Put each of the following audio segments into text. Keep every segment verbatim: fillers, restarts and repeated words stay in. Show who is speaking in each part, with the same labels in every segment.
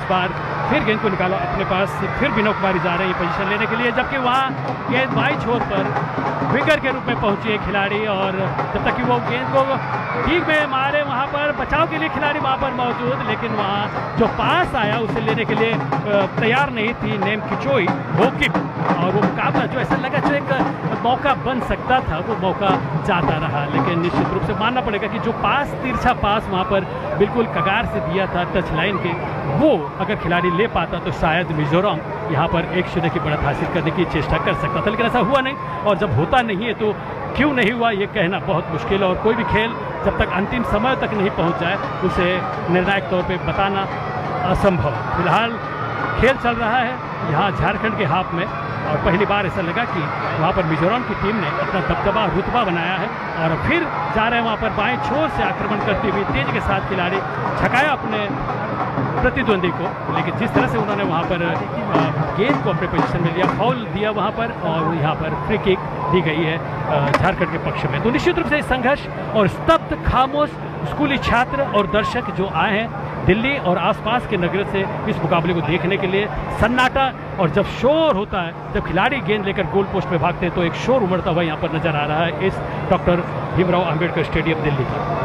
Speaker 1: बार फिर गेंद को निकाला अपने पास, फिर बिनो कुमारी जा रही है पोजीशन लेने के लिए, जबकि वहाँ गेंद बाई छोर पर विकेट के रूप में पहुंची है खिलाड़ी, और जब तक कि वो गेंद को ठीक में मारे वहाँ पर बचाव के लिए खिलाड़ी वहाँ पर मौजूद, लेकिन वहाँ जो पास आया उसे लेने के लिए तैयार नहीं थी नेम किचोई होकिप, और वो मुकाबला जो ऐसा लगा जो एक मौका बन सकता था वो मौका जाता रहा। लेकिन निश्चित रूप से मानना पड़ेगा कि जो पास तिरछा पास वहाँ पर बिल्कुल कगार से दिया था टच लाइन के, वो अगर खिलाड़ी ले पाता तो शायद मिजोरम यहाँ पर एक शून्य की बढ़त हासिल करने की चेष्टा कर सकता था, लेकिन ऐसा हुआ नहीं। और जब होता नहीं है तो क्यों नहीं हुआ ये कहना बहुत मुश्किल है, और कोई भी खेल जब तक अंतिम समय तक नहीं पहुँच जाए उसे निर्णायक तौर पर बताना असंभव। फिलहाल खेल चल रहा है यहाँ झारखंड के हाफ में, और पहली बार ऐसा लगा कि वहाँ पर मिजोरम की टीम ने अपना दबदबा रुतबा बनाया है, और फिर जा रहे हैं वहाँ पर बाएं छोर से आक्रमण करते हुए तेज के साथ खिलाड़ी छकाया अपने प्रतिद्वंदी को, लेकिन जिस तरह से उन्होंने वहाँ पर गेंद को अपने पोजीशन में लिया, फाउल दिया वहाँ पर, और यहाँ पर फ्री किक दी गई है झारखंड के पक्ष में। तो निश्चित रूप से संघर्ष और स्तब्ध खामोश स्कूली छात्र और दर्शक जो आए हैं दिल्ली और आसपास के नगर से इस मुकाबले को देखने के लिए, सन्नाटा, और जब शोर होता है, जब खिलाड़ी गेंद लेकर गोल पोस्ट में भागते हैं तो एक शोर उमड़ता हुआ यहाँ पर नजर आ रहा है इस डॉक्टर भीमराव अंबेडकर स्टेडियम दिल्ली का।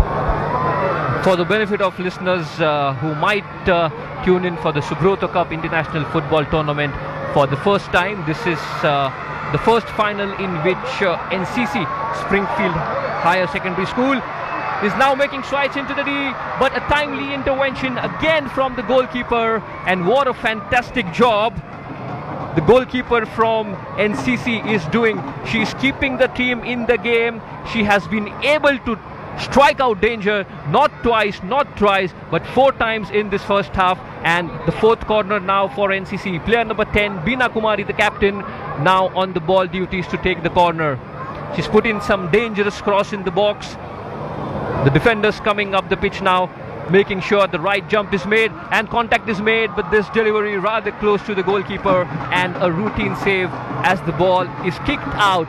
Speaker 2: For the benefit of listeners uh, who might uh, tune in for the Subrata Cup International Football Tournament for the first time, this is uh, the first final in which uh, N C C Springfield Higher Secondary School is now making strides into the D, but a timely intervention again from the goalkeeper, and what a fantastic job the goalkeeper from N C C is doing. She is keeping the team in the game. She has been able to strike out danger, not twice, not thrice, but four times in this first half, and the fourth corner now for N C C. Player number ten, Bina Kumari, the captain, now on the ball duties to take the corner. She's put in some dangerous cross in the box. The defenders coming up the pitch now, making sure the right jump is made and contact is made, but this delivery rather close to the goalkeeper, and a routine save as the ball is kicked out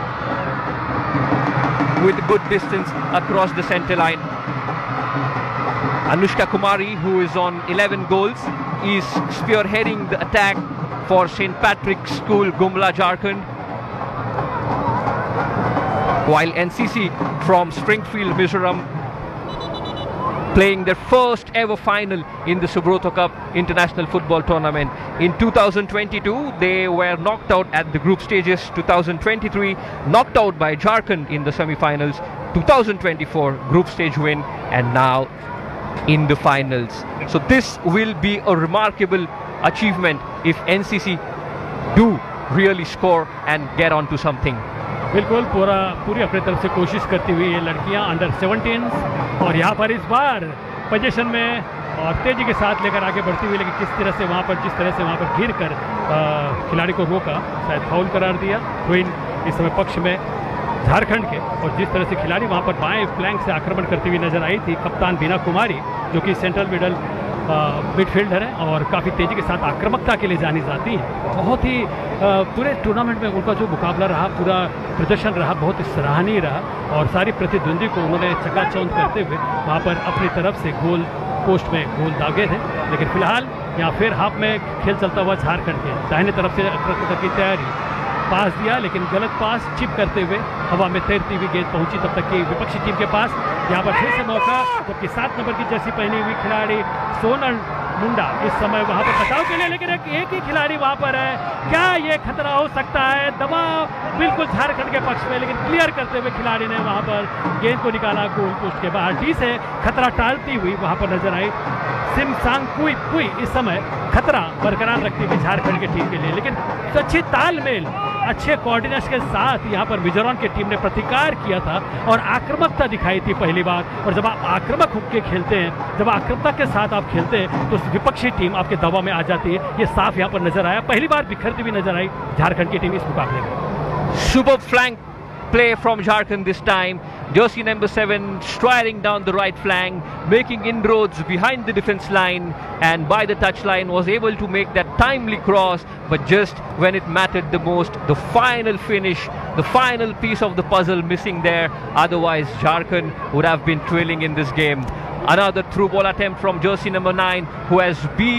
Speaker 2: with a good distance across the centre line. Anushka Kumari, who is on eleven goals, is spearheading the attack for Saint Patrick's School, Gumla, Jharkhand, while N C C from Springfield, Mizoram, playing their first ever final in the Subrata Cup International Football Tournament. In two thousand twenty-two, they were knocked out at the group stages. two thousand twenty-three, knocked out by Jharkhand in the semi-finals. two thousand twenty-four, group stage win, and now in the finals. So this will be a remarkable achievement if N C C do really score and get on to something.
Speaker 1: बिल्कुल पूरा पूरी अपनी तरफ से कोशिश करती हुई ये लड़कियां अंडर सेवनटीन, और यहाँ पर इस बार पोजीशन में और तेजी के साथ लेकर आगे बढ़ती हुई, लेकिन किस तरह से वहाँ पर जिस तरह से वहाँ पर गिर कर खिलाड़ी को रोका, शायद फाउल करार दिया क्वीन इस समय पक्ष में झारखंड के, और जिस तरह से खिलाड़ी वहाँ पर बाएं फ्लैंक से आक्रमण करती हुई नजर आई थी कप्तान बीना कुमारी, जो कि सेंट्रल मिडल मिडफील्डर है और काफ़ी तेज़ी के साथ आक्रामकता के लिए जानी जाती है। बहुत ही पूरे टूर्नामेंट में उनका जो मुकाबला रहा, पूरा प्रदर्शन रहा, बहुत ही सराहनीय रहा, और सारी प्रतिद्वंदी को उन्होंने चकाचौंध करते हुए वहाँ पर अपनी तरफ से गोल पोस्ट में गोल दागे थे। लेकिन फिलहाल यहाँ फिर हाफ में खेल चलता हुआ झारखंड के दाहिने तरफ से आक्रामकता की तैयारी, पास दिया लेकिन गलत पास चिप करते हुए हवा में तैरती हुई गेंद पहुंची तब तक कि विपक्षी टीम के पास। यहाँ पर फिर से मौका, जबकि सात नंबर की जर्सी पहनी हुई खिलाड़ी सोनल मुंडा इस समय वहाँ पर बचाव के लिए, लेकिन एक, एक ही खिलाड़ी वहाँ पर है। क्या ये खतरा हो सकता है? दबाव बिल्कुल झारखंड के पक्ष में, लेकिन क्लियर करते हुए खिलाड़ी ने वहाँ पर गेंद को निकाला गोल पोस्ट के बाहर। डी से खतरा टालती हुई वहाँ पर नजर आई सिम सांग पुई पुई इस समय खतरा बरकरार रखती हुई झारखंड की टीम के लिए, लेकिन अच्छी तालमेल, अच्छे कोऑर्डिनेशन के साथ यहाँ पर मिजोरम की टीम ने प्रतिकार किया था और आक्रामकता दिखाई थी पहली बार। और जब आप आक्रामक होकर खेलते हैं, जब आक्रामकता के साथ आप खेलते हैं, तो विपक्षी टीम आपके दबाव में आ जाती है। ये साफ यहाँ पर नजर आया, पहली बार बिखरती हुई नजर आई झारखंड की टीम इस मुकाबले में।
Speaker 2: Superb flank play from Jharkhand this time. Jersey number seven striding down the right flank, making inroads behind the defense line, and by the touchline was able to make that timely cross, but just when it mattered the most, the final finish, the final piece of the puzzle missing there. Otherwise Jharkhand would have been trailing in this game. Another through ball attempt from jersey number nine, who has been